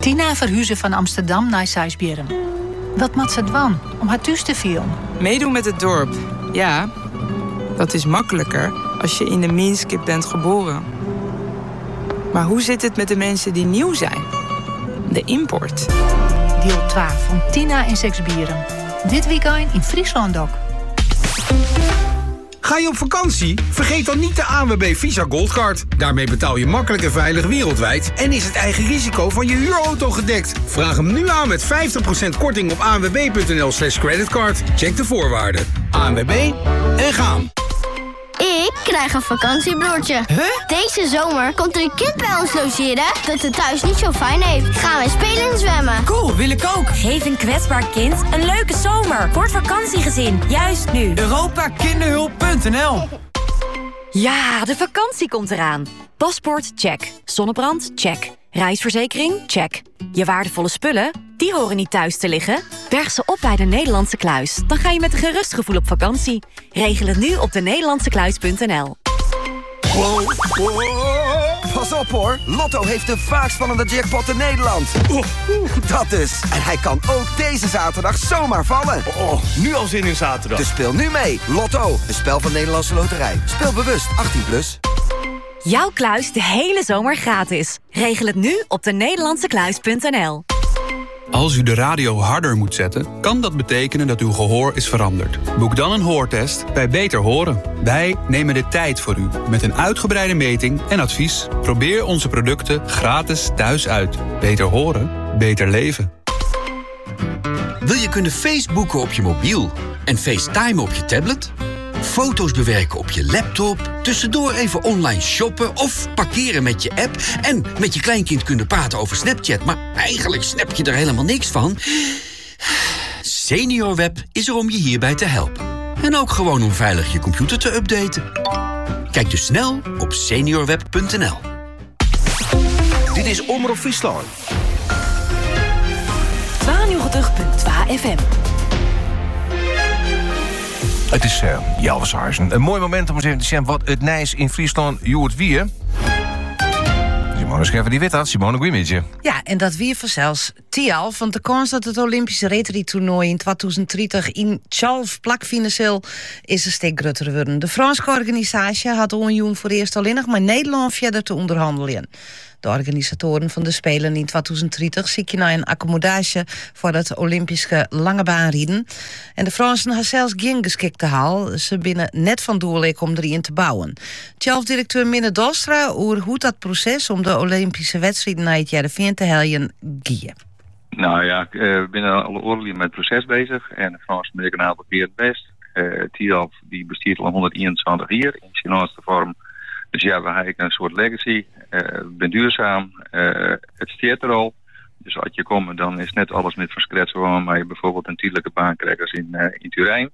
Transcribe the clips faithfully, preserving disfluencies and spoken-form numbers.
Tina verhuizen van Amsterdam naar Sijsberen. Wat maakt ze dwan om haar thuis te vielen? Meedoen met het dorp. Ja, dat is makkelijker als je in de Minskip bent geboren. Maar hoe zit het met de mensen die nieuw zijn? De import. Deel twaalf van Tina in Sijsberen. Dit weekend in Friesland ook. Ga je op vakantie? Vergeet dan niet de A N W B Visa Goldcard. Daarmee betaal je makkelijk en veilig wereldwijd en is het eigen risico van je huurauto gedekt. Vraag hem nu aan met vijftig procent korting op anwb.nl slash creditcard. Check de voorwaarden. A N W B en gaan. Ik krijg een vakantiebroertje. Huh? Deze zomer komt er een kind bij ons logeren dat het thuis niet zo fijn heeft. Gaan wij spelen en zwemmen. Cool, wil ik ook. Geef een kwetsbaar kind een leuke zomer voor het vakantiegezin. Juist nu. Europa Kinderhulp punt n l. Ja, de vakantie komt eraan. Paspoort, check. Zonnebrand, check. Reisverzekering, check. Je waardevolle spullen, die horen niet thuis te liggen. Berg ze op bij de Nederlandse Kluis. Dan ga je met een gerust gevoel op vakantie. Regel het nu op de Nederlandse Kluis punt n l. Wow, wow. Pas op hoor, Lotto heeft de vaakst spannende jackpot in Nederland. Oh, dat dus. En hij kan ook deze zaterdag zomaar vallen. Oh, nu al zin in zaterdag. Dus speel nu mee. Lotto, een spel van Nederlandse Loterij. Speel bewust, achttien plus. Jouw kluis de hele zomer gratis. Regel het nu op de Nederlandse Kluis punt n l. Als u de radio harder moet zetten, kan dat betekenen dat uw gehoor is veranderd. Boek dan een hoortest bij Beter Horen. Wij nemen de tijd voor u met een uitgebreide meting en advies. Probeer onze producten gratis thuis uit. Beter horen, beter leven. Wil je kunnen Facebooken op je mobiel en FaceTimen op je tablet? Foto's bewerken op je laptop, tussendoor even online shoppen of parkeren met je app en met je kleinkind kunnen praten over Snapchat, maar eigenlijk snap je er helemaal niks van? SeniorWeb is er om je hierbij te helpen. En ook gewoon om veilig je computer te updaten. Kijk dus snel op seniorweb punt n l. Dit is Omroep Friesland. tweeënnegentig komma twee F M. Het is uh, Jelvis Huizen. Een mooi moment om eens even te zien wat het Nijs in Friesland joert wie. Simone Scheffer die weet dat. Simone, goeiemiddag. Ja, en dat weer vanzelfs Tialf. Want de kans dat het Olympische retrietoernooi in tweeduizend dertig in Tjalf plakfinansieel is een stuk groter worden. De Franse organisatie had onjoen voor eerst alleen nog maar Nederland verder te onderhandelen. De organisatoren van de Spelen in tweeduizend dertig ziek je naar een accommodatie voor het Olympische langebaanrieden. En de Fransen hebben zelfs geen geschikte haal. Ze binnen net van doorleek om erin te bouwen. Tjalf-directeur Minne Dostra over hoe dat proces om de Olympische wedstrijden naar het jaar te helpen gieën. Nou ja, we zijn al oorlog met het proces bezig en de Fransen merken een aantal keer het best. Uh, Tialf die bestiert al honderdeenentwintig jaar in zijn laatste vorm. Dus ja, we hebben een soort legacy. Uh, ben duurzaam. Uh, het steert er al. Dus als je komt, dan is net alles met van scratch gewoon, maar je bijvoorbeeld een tijdelijke baan krijgt als in, uh, in Turijn.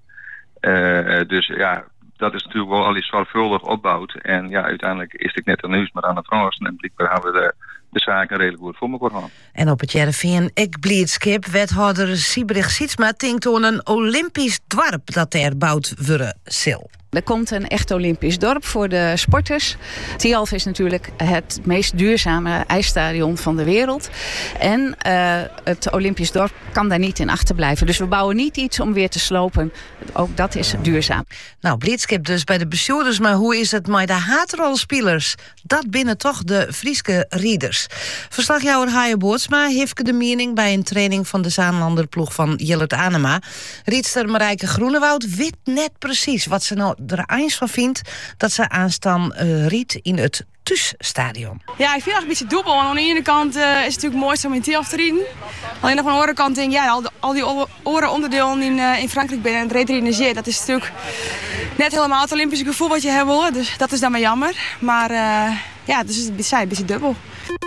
Uh, dus ja, dat is natuurlijk wel al iets zorgvuldig opbouwd. En ja, uiteindelijk is het net een nieuws, maar aan de Fransen. En blijkbaar hebben we de, de zaken redelijk goed voor elkaar gehad. En op het Jereveen ik bliedskip wethouder Siebrich Sietsma tinkt aan een Olympisch dorp dat er bouwd worden zal. Er komt een echt Olympisch dorp voor de sporters. Tialf is natuurlijk het meest duurzame ijsstadion van de wereld. En uh, het Olympisch dorp kan daar niet in achterblijven. Dus we bouwen niet iets om weer te slopen. Ook dat is duurzaam. Nou, bliedskip dus bij de bestuurders. Maar hoe is het met de haatrolspelers? Dat binnen toch de Frieske rieders. Verslagjouwer Haaien Boortsma heeft de mening bij een training van de Zaanlanderploeg van Jillert Anema. Riedster Marijke Groenewoud weet net precies wat ze nou er eens van vindt dat ze aanstaan uh, riet in het thuisstadion. Ja, ik vind het een beetje dubbel. Want aan de ene kant uh, is het natuurlijk mooi om in Tialf te rieden. Alleen nog van de andere kant denk ik, ja, al, de, al die oren onderdelen in, uh, in Frankrijk binnen en het retrieden, dat is natuurlijk net helemaal het Olympische gevoel wat je hebt willen. Dus dat is dan maar jammer. Maar uh, ja, dus het is een beetje dubbel.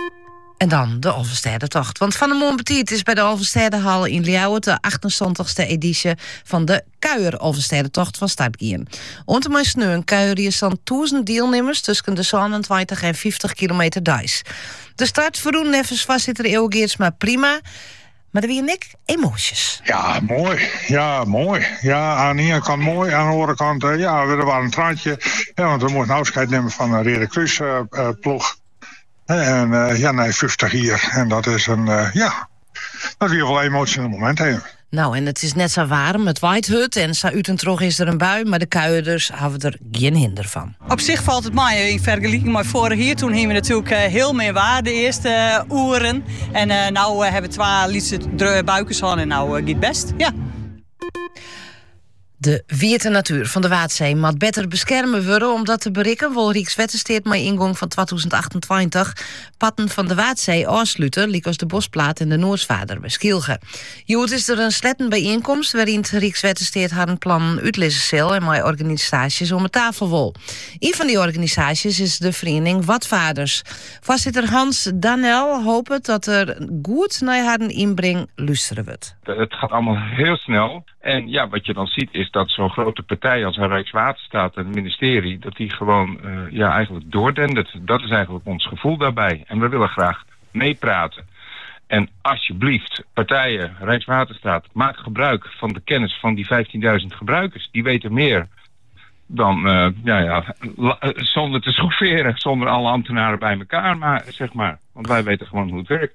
En dan de Alverstedentocht. Want van de Montpetit is bij de Alverstedenhal in Ljouwert de achtentwintigste editie van de Kuier Alverstedentocht van start gaan. Onder mijn sneun kuier je zo'n duizend deelnemers tussen de zevenentwintig en vijftig kilometer dijs. De start voor Neffens voorzitter Eeuwgeerts maar prima. Maar er weer nik emoties. Ja, mooi. Ja, mooi. Ja, aan de ene kant mooi. Aan de andere kant, uh, ja, er was een traantje. Ja, want we moeten afscheid nemen van de Rede Kruis uh, uh, ploeg. En uh, ja, nee, vijftig hier. En dat is een, uh, ja, dat is weer wel een emotioneel moment. Hè. Nou, en het is net zo warm, het waait hut en sa utentrog is er een bui, maar de kuierders hebben er geen hinder van. Op zich valt het mij in vergelijking met vorig jaar. Toen hebben we natuurlijk uh, heel meer waar de eerste uh, uren. En uh, nou uh, hebben we twee lietse buikens aan en nou uh, gaat het best, ja. De wierte natuur van de Waadzee moet beter beschermen worden, omdat de berikken wel Rijkswettensteert met ingang van tweeduizend achtentwintig patten van de Waadzee afsluiten, liek als de Bosplaat en de Noordsvader bij Skilge. Joet is er een sletten bijeenkomst waarin het Rijkswettensteert haar een plan uitlezen zal en met organisaties om de tafel wil. Een van die organisaties is de vereniging Watvaders. Voorzitter Hans Danel hoopt dat er goed naar haar inbreng luisteren wordt. Het gaat allemaal heel snel. En ja, wat je dan ziet is dat zo'n grote partij als Rijkswaterstaat en het ministerie, dat die gewoon uh, ja, eigenlijk doordendert. Dat is eigenlijk ons gevoel daarbij. En we willen graag meepraten. En alsjeblieft, partijen, Rijkswaterstaat, maak gebruik van de kennis van die vijftienduizend gebruikers. Die weten meer dan, uh, ja, ja, la, zonder te schofferen, zonder alle ambtenaren bij elkaar, maar, zeg maar. Want wij weten gewoon hoe het werkt.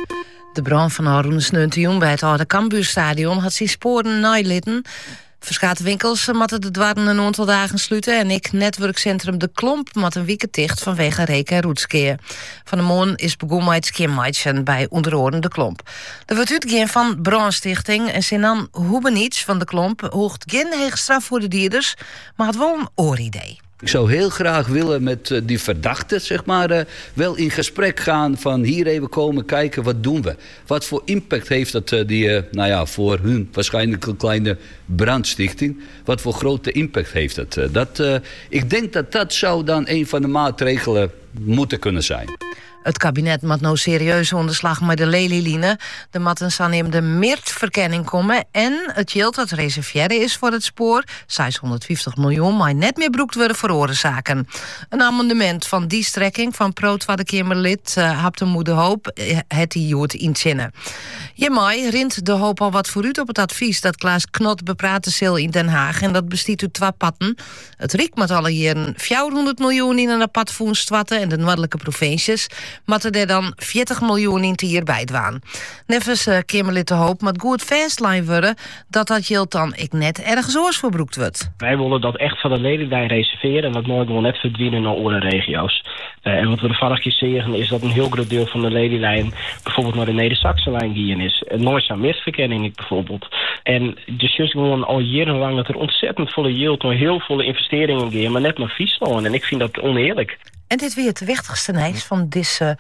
De brand van Haroen Sneuntejoen bij het oude Cambuurstadion had zijn sporen naalitten. Verschillende winkels moeten de dwarren een aantal dagen sluiten en ik netwerkcentrum De Klomp moet een week dicht vanwege reken- en roetskeer. Van de morgen is begonnen met skimmatchen bij onder andere De Klomp. Er wordt uitgegaan van Brandstichting en Sinan Hubenic van De Klomp hoogt geen hege straf voor de dierders, maar had wel een ooridee. Ik zou heel graag willen met uh, die verdachten, zeg maar, uh, wel in gesprek gaan van hier even komen kijken, wat doen we? Wat voor impact heeft dat, uh, die, uh, nou ja, voor hun waarschijnlijk een kleine brandstichting? Wat voor grote impact heeft dat? Uh, dat uh, ik denk dat dat zou dan een van de maatregelen moeten kunnen zijn. Het kabinet moet nou serieus onderslag met de lelieline. Er moet een aannemende meertverkenning komen. En het geld dat reserveren is voor het spoor, zeshonderdvijftig miljoen, maar net meer broekt worden voor oorzaken. Een amendement van die strekking van pro-Tweede Kamerlid uh, Hapte Moede Hoop het die joert inzinnen. Je mij rint de hoop al wat vooruit op het advies dat Klaas Knot bepraten zal in Den Haag. En dat bestiet uit twee patten. Het Rijk met alle jaren vierhonderd miljoen in een apart fonds twatten en de noordelijke provincies moeten er dan veertig miljoen in te hierbij dwaan. Nevens uh, Kamerlid de Hoop moet goed fastlijn worden dat dat geld dan ik net ergens oors verbroekt wordt. Wij willen dat echt van de ledenlijn reserveren en dat nooit wel net verdwijnen naar andere regio's. Uh, en wat we de vorige keer zeggen is dat een heel groot deel van de ledenlijn bijvoorbeeld naar de Neder-Saxe-lijn gaan is. En nooit aan misverkenning bijvoorbeeld. En dus juist gewoon al jarenlang dat er ontzettend volle yield naar heel veel investeringen gaan, maar net naar Friesland. En ik vind dat oneerlijk. En dit weer het wichtigste nieuws van deze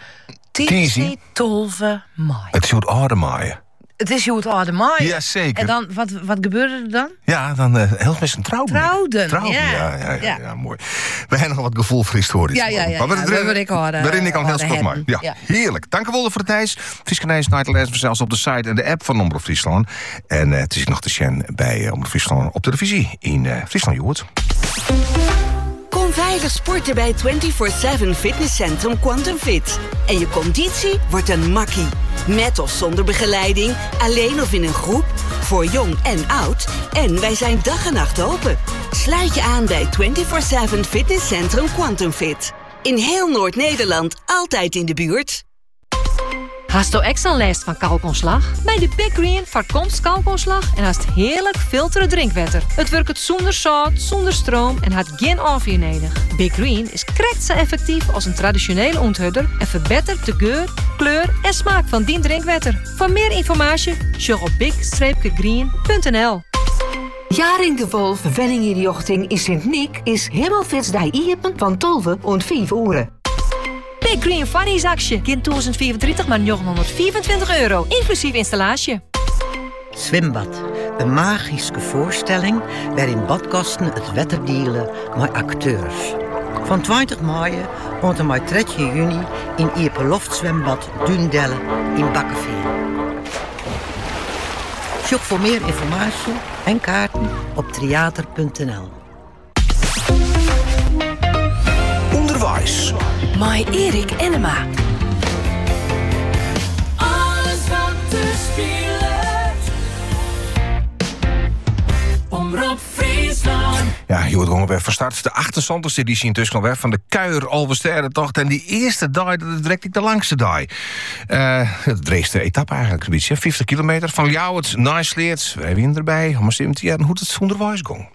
tien twaalf mei. Het is het oude maaien. Het is hoe het oude mei. Ja, zeker. En dan, wat, wat gebeurde er dan? Ja, dan uh, heel mensen trouwden. Trouwden, trouwden ja. Ja, ja, ja, ja, ja, mooi. We hebben nog wat gevoel voor historisch. Ja, ja, ja. Maar ja, we ja, ik hoorde, waarin ik al heel hoorde spot maak. Ja, ja. Heerlijk. Dank u wel voor het ijs. Friesland Nijs, Night lezen we zelfs op de site en de app van Omroep Friesland. En uh, het is nog te zien bij uh, Omroep Friesland op televisie in uh, Friesland Joert. Kom veilig sporten bij vierentwintig zeven fitnesscentrum Quantum Fit. En je conditie wordt een makkie. Met of zonder begeleiding, alleen of in een groep, voor jong en oud. En wij zijn dag en nacht open. Sluit je aan bij vierentwintig zeven fitnesscentrum Quantum Fit. In heel Noord-Nederland, altijd in de buurt. Hast du extra last van kalkontslag? Bij de Big Green voorkomt kalkontslag en haast heerlijk filteren drinkwater. Het werkt zonder zout, zonder stroom en had geen afweer nodig. Big Green is krekt zo effectief als een traditionele onthudder en verbetert de geur, kleur en smaak van die drinkwater. Voor meer informatie, check op big green punt n l. Jaring de Wolf, Wenningenjochting in Sint-Nick is Himmelfitsdij iepen van tolve en vijf uur. Big Green Funnies-actie. Kind tweeduizend vierentwintig maar negenhonderdvierentwintig euro. Inclusief installatie. Zwimbad. Een magische voorstelling waarin badgasten het wetter dealen met acteurs. Van twintig mei tot en met drie juni in Ieperloftzwembad Dundelle in Bakkeveer. Zoek voor meer informatie en kaarten op theater punt n l. Onderwijs. My Erik Enema. Alles wat te spelen. Omroep Friesland. Ja, je wordt gewoon weer van start. De achtenzwantigste editie in Tyskland weer van de Kuier Alversterrentocht. En die eerste dag, dat is direct de langste dag. Uh, de dreigste etappe eigenlijk een beetje. vijftig kilometer van Ljouwert naar Sleert. Wij winnen erbij. Om eens te jaren hoe het zonder wijs ging.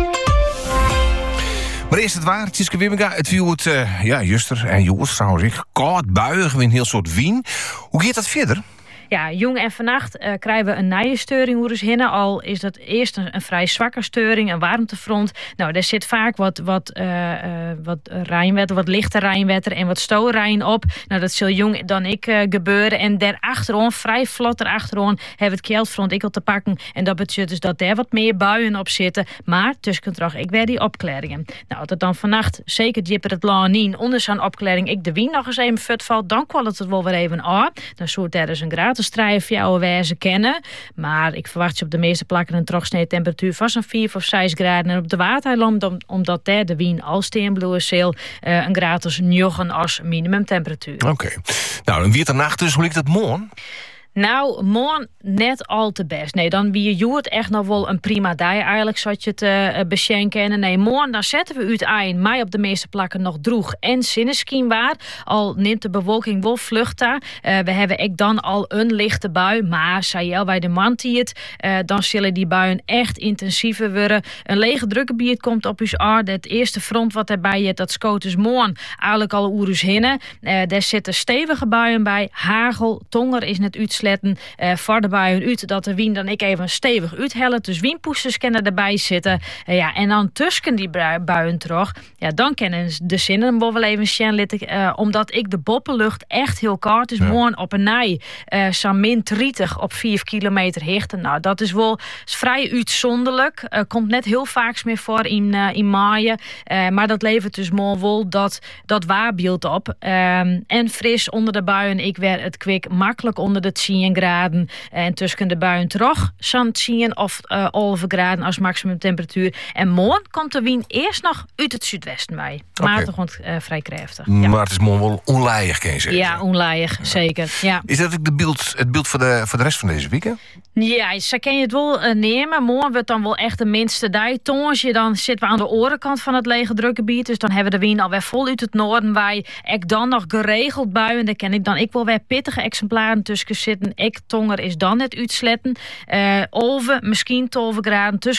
Maar eerst het waar, Tjitske Wibbega. Het viel het, uh, ja, Juster en Joos trouwens. Ik koud, buiig, een heel soort wien. Hoe gaat dat verder? Ja, jong en vannacht uh, krijgen we een nieuwe steuring hoe dus hinnen. Al is dat eerst een, een vrij zwakke steuring, een warmtefront. Nou, daar zit vaak wat, wat, uh, uh, wat rijnwetter, wat lichte rijnwetter en wat stoorrijn op. Nou, dat zal jong dan ik uh, gebeuren. En daarachterom, vrij vlot erachterom, hebben we het keldfront ik al te pakken. En dat betekent dus dat daar wat meer buien op zitten. Maar tussen terug, ik werd die opklaringen. Nou, als het dan vannacht zeker jipper het lang niet onder zo'n opklaring ik de wien nog eens even fut valt, dan kwam het wel weer even aan. Dan zou daar dus een graad te strijden voor jou wezen kennen. Maar ik verwacht je op de meeste plakken een terugsnee temperatuur van zo'n vier of zes graden. En op de Waardeiland, om, omdat daar de wien al steenbloeien zal, uh, een graad als njochen als minimumtemperatuur. Oké. Okay. Nou, en wie het de nacht dus, hoe ligt het morgen? Nou, morgen net al te best. Nee, dan wie je joert echt nog wel een prima dag eigenlijk, zoals je het uh, beschenken. Nee, morgen dan zetten we uit eind mei op de meeste plakken nog droeg en zinneskiem waar. Al neemt de bewolking wel vlucht daar. Uh, we hebben ik dan al een lichte bui, maar zei je bij de mantiet, uh, dan zullen die buien echt intensiever worden. Een lege drukgebied komt op uw aarde. Het eerste front wat erbij zit, dat schoot dus morgen eigenlijk al oerus hinnen. Uh, daar zitten stevige buien bij, hagel, tonger is net uitsletten. Uh, voor de buien uit dat de wien dan ik even stevig uithellen. Dus wienpoesters kunnen erbij zitten. Uh, ja, en dan tussen die buien terug. Ja, dan kennen de zinnen wel even sjenlitten. Uh, omdat ik de boppenlucht echt heel koud is. Ja. Morgen op een nij. Uh, zo'n min drietig op vier kilometer hichten. Nou, dat is wel is vrij uitzonderlijk. Uh, komt net heel vaak meer voor in, uh, in maaien. Uh, maar dat levert dus morgen wel dat, dat waarbeeld op. Uh, en fris onder de buien. Ik werd het kwik makkelijk onder de tien graden. En tussen de buien terug zo'n tien of uh, elf graden als maximum temperatuur. En morgen komt de wind eerst nog uit het zuidwesten bij. Matig, want uh, vrij krachtig. Ja. Maar het is morgen wel onlaaiig, kan je zeggen. Ja, onlaaiig, ja. Zeker. Ja. Is dat ook de beeld, het beeld voor de, voor de rest van deze week? Hè? Ja, zo kan je het wel uh, nemen. Morgen wordt dan wel echt de minste dag. Tonsje, dan zitten we aan de orenkant van het lege drukgebied. Dus dan hebben we de wind alweer vol uit het noorden bij. Ik dan nog geregeld buien. Daar ken ik dan ik wel weer pittige exemplaren tussen zitten. Ik tonger is dan net uitsletten. Uh, over misschien twaalf graden tussen